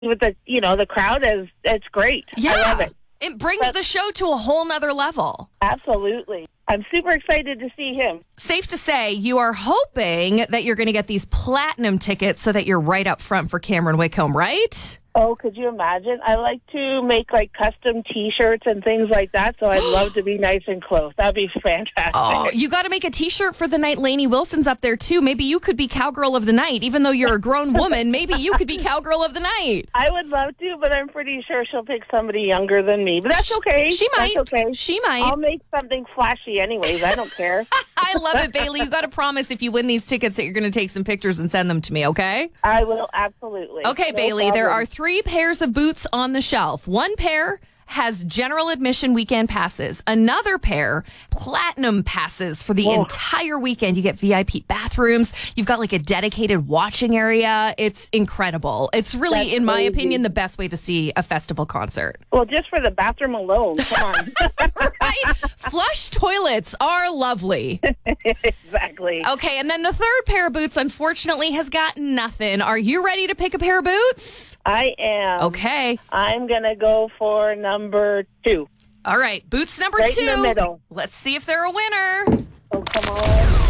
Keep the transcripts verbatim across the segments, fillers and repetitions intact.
with the, you know, the crowd is, it's great. Yeah. I love it. It brings But, the show to a whole nother level. Absolutely. I'm super excited to see him. Safe to say, you are hoping that you're going to get these platinum tickets so that you're right up front for Cameron Whitcomb, right? Oh, could you imagine? I like to make like custom T-shirts and things like that, so I'd love to be nice and close. That'd be fantastic. Oh, you got to make a T-shirt for the night Lainey Wilson's up there, too. Maybe you could be Cowgirl of the Night. Even though you're a grown woman, maybe you could be Cowgirl of the Night. I would love to, but I'm pretty sure she'll pick somebody younger than me. But that's okay. She might. That's okay. She might. I'll make something flashy anyways. I don't care. I love it, Bailey. You got to promise if you win these tickets that you're going to take some pictures and send them to me, okay? I will, absolutely. Okay, No Bailey, problem. there are three pairs of boots on the shelf. One pair has general admission weekend passes. Another pair, platinum passes for the Oh. entire weekend. You get V I P bathrooms. You've got like a dedicated watching area. It's incredible. It's really, That's in my crazy. opinion, the best way to see a festival concert. Well, just for the bathroom alone. Come on. Right? Flush toilets are lovely. Exactly. Okay, and then the third pair of boots, unfortunately, has got nothing. Are you ready to pick a pair of boots? I am. Okay. I'm going to go for number two. All right, boots number Right two. in the middle. Let's see if they're a winner. Oh, come on.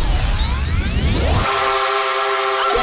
Oh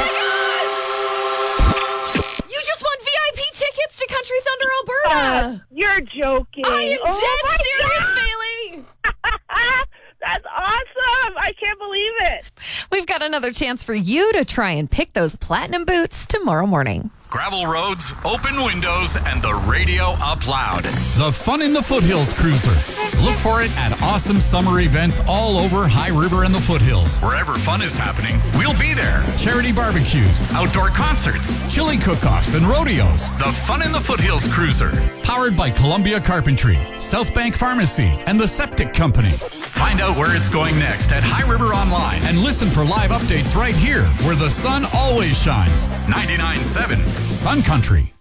my gosh! You just won V I P tickets to Country Thunder Alberta. Uh, you're joking. I am Oh, my dead serious, God. Bailey. That's awesome. I can't believe it. We've got another chance for you to try and pick those platinum boots tomorrow morning. Gravel roads, open windows, and the radio up loud. The Fun in the Foothills Cruiser. Look for it at awesome summer events all over High River and the Foothills. Wherever fun is happening, we'll be there. Charity barbecues, Outdoor concerts. chili cook-offs, and rodeos. The Fun in the Foothills Cruiser. Powered by Columbia Carpentry, South Bank Pharmacy, and the Septic Company. Find out where it's going next at High River Online. And listen for live updates right here, where the sun always shines. ninety-nine point seven. Sun Country.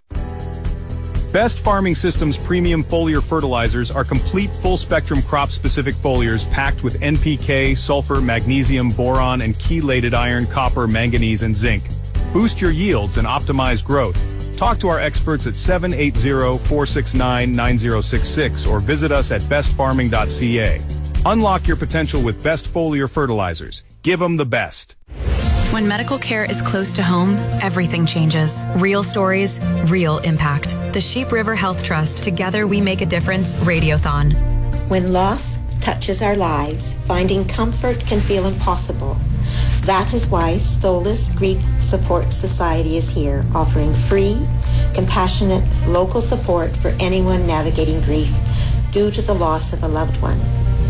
Best Farming Systems premium foliar fertilizers are complete full-spectrum crop-specific foliars packed with N P K, sulfur, magnesium, boron, and chelated iron, copper, manganese, and zinc. Boost your yields and optimize growth. Talk to our experts at seven eight zero, four six nine, nine zero six six or visit us at best farming dot c a. Unlock your potential with Best Foliar Fertilizers. Give them the best. When medical care is close to home, everything changes. Real stories, real impact. The Sheep River Health Trust, Together We Make a Difference, Radiothon. When loss touches our lives, finding comfort can feel impossible. That is why Solus Grief Support Society is here, offering free, compassionate, local support for anyone navigating grief due to the loss of a loved one.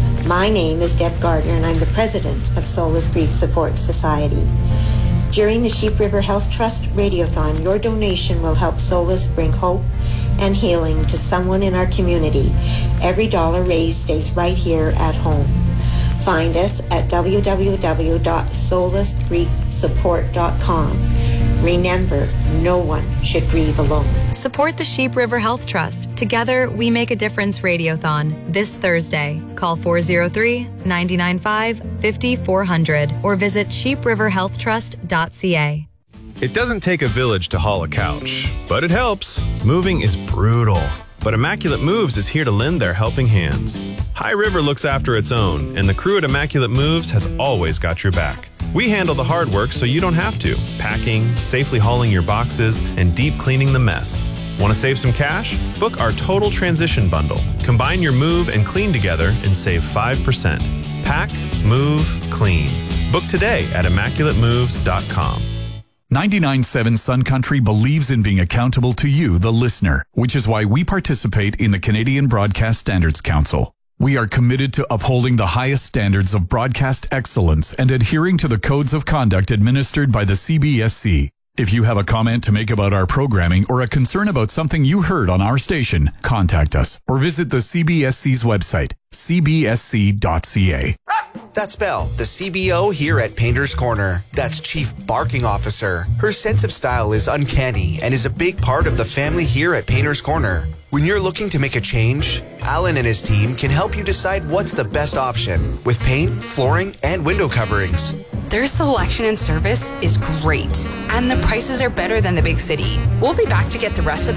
My name is Deb Gardner, and I'm the president of Solus Grief Support Society. During the Sheep River Health Trust Radiothon, your donation will help Solus bring hope and healing to someone in our community. Every dollar raised stays right here at home. Find us at w w w dot solus grief support dot com. Remember, no one should grieve alone. Support the Sheep River Health Trust. Together We Make a Difference Radiothon this Thursday. Call four oh three, nine nine five, five four zero zero or visit sheep river health trust dot c a. It doesn't take a village to haul a couch, but it helps. Moving is brutal, but Immaculate Moves is here to lend their helping hands. High River looks after its own, and the crew at Immaculate Moves has always got your back. We handle the hard work so you don't have to. Packing, safely hauling your boxes, and deep cleaning the mess. Want to save some cash? Book our Total Transition Bundle. Combine your move and clean together and save five percent. Pack, move, clean. Book today at immaculate moves dot com. ninety-nine point seven Sun Country believes in being accountable to you, the listener, which is why we participate in the Canadian Broadcast Standards Council. We are committed to upholding the highest standards of broadcast excellence and adhering to the codes of conduct administered by the C B S C. If you have a comment to make about our programming or a concern about something you heard on our station, contact us or visit the C B S C's website, c b s c dot c a. That's Belle, the C B O here at Painter's Corner. That's Chief Barking Officer. Her sense of style is uncanny and is a big part of the family here at Painter's Corner. When you're looking to make a change, Alan and his team can help you decide what's the best option with paint, flooring, and window coverings. Their selection and service is great, and the prices are better than the big city. We'll be back to get the rest of the